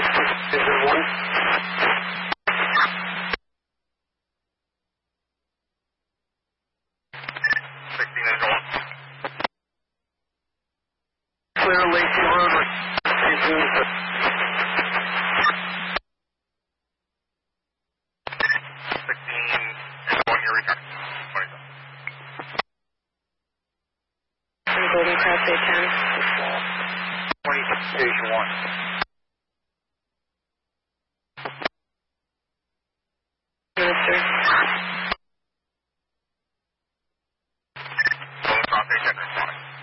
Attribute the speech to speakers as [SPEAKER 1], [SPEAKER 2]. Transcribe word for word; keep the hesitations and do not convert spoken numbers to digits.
[SPEAKER 1] Vision one.
[SPEAKER 2] sixteen is one.
[SPEAKER 1] Clear Lacey Road. Vision
[SPEAKER 2] sixteen is one, your return. twenty-seven.
[SPEAKER 3] I'm Golden Cross eight ten.
[SPEAKER 2] twenty, station one.